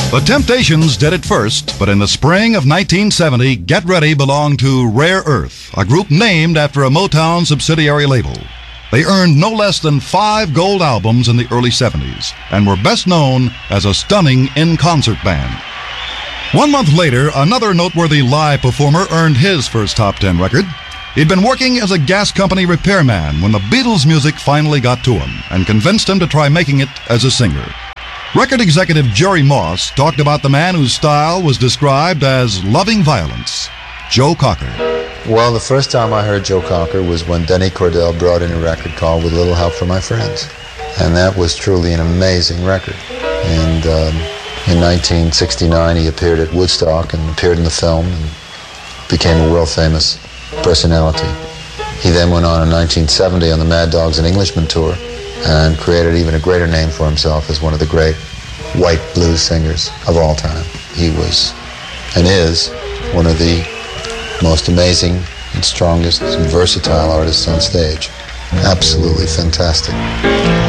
The Temptations did it first, but in the spring of 1970, Get Ready belonged to Rare Earth, a group named after a Motown subsidiary label. They earned no less than 5 gold albums in the early 70s and were best known as a stunning in-concert band. 1 month later, another noteworthy live performer earned his first top 10 record. He'd been working as a gas company repairman when the Beatles' music finally got to him and convinced him to try making it as a singer. Record executive Jerry Moss talked about the man whose style was described as loving violence, Joe Cocker. Well, the first time I heard Joe Cocker was when Denny Cordell brought in a record called With a Little Help from My Friends. And that was truly an amazing record. And in 1969, he appeared at Woodstock and appeared in the film and became a world-famous personality. He then went on in 1970 on the Mad Dogs and Englishmen tour and created even a greater name for himself as one of the great white blues singers of all time. He was and is one of the most amazing and strongest and versatile artists on stage. Absolutely fantastic.